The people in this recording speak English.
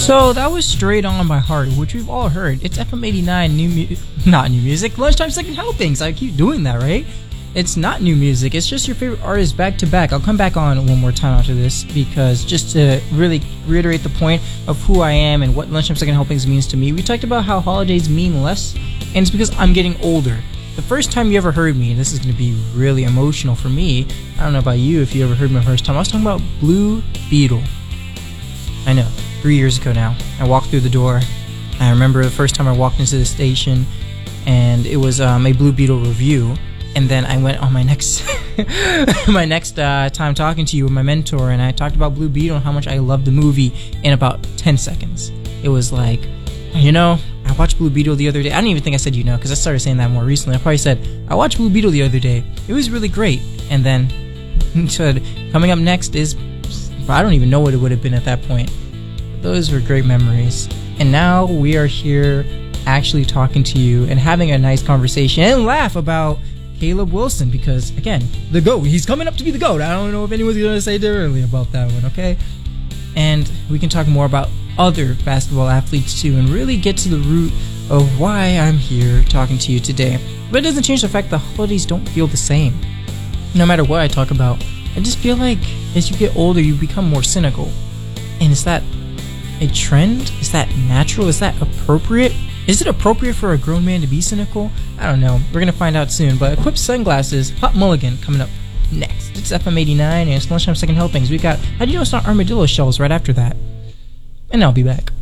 So that was Straight On by Heart, which we've all heard. It's FM 89, not new music, lunchtime second helpings. I keep doing that, right? It's not new music, it's just your favorite artist back to back. I'll come back on one more time after this, because just to really reiterate the point of who I am and what lunchtime second helpings means to me, we talked about how holidays mean less, and it's because I'm getting older. The first time you ever heard me, and this is going to be really emotional for me, I don't know about you if you ever heard me the first time, I was talking about Blue Beetle. I know, 3 years ago now. I walked through the door. I remember the first time I walked into the station, and it was a Blue Beetle review. And then I went on my next time talking to you with my mentor, and I talked about Blue Beetle and how much I loved the movie in about 10 seconds. It was like, I watched Blue Beetle the other day. I don't even think I said because I started saying that more recently. I probably said, I watched Blue Beetle the other day. It was really great. And then said, coming up next is, I don't even know what it would have been at that point. But those were great memories. And now we are here actually talking to you and having a nice conversation and laugh about Caleb Wilson, because again, the GOAT, he's coming up to be the GOAT. I don't know if anyone's going to say differently about that one, okay? And we can talk more about other basketball athletes too and really get to the root of why I'm here talking to you today. But it doesn't change the fact the holidays don't feel the same. No matter what I talk about, I just feel like as you get older, you become more cynical. And is that a trend? Is that natural? Is that appropriate? Is it appropriate for a grown man to be cynical? I don't know. We're going to find out soon. But Equip Sunglasses, Hot Mulligan, coming up next. It's FM 89 and it's Lunchtime Second Helpings. We got, how do you know it's not armadillo shells right after that? And I'll be back.